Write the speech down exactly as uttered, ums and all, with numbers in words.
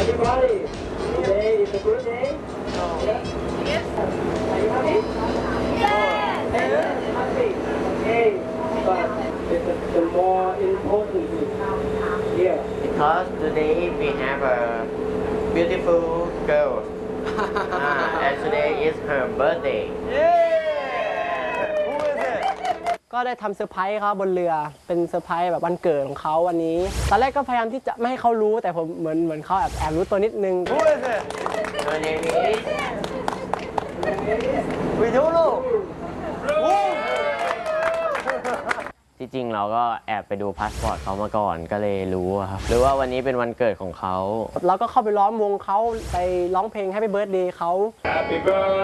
Everybody, today is a good day. Yes. Are you happy? Yes. Happy. Okay. But it's the more important thing here. Because today we have a beautiful girl. Ah, and today is her birthday. Who is it? ก็ได้ทำเซอร์ไพรส์ครับบนเรือเป็นเซอร์ไพรส์แบบวันเกิดของเขาวันนี้ตอนแรกก็พยายามที่จะไม่ให้เขารู้แต่ผมเหมือนเหมือนเขาแอบแอบรู้ตัวนิดนึง Who is it? Her name is. We don't know ที่จริงเราก็แอบไปดูพาสปอร์ตเขามาก่อนก็เลยรู้ครับหรือว่าวันนี้เป็นวันเกิดของเขาเราก็เข้าไปล้อมวงเขาไปร้องเพลง Happy Birthday เขา Happy birthday.